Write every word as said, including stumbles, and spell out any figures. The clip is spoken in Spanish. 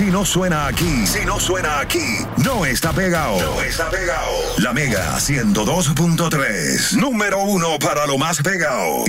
Si no suena aquí, si no suena aquí, no está pegado. No está pegado. La Mega ciento dos punto tres, número uno para lo más pegado.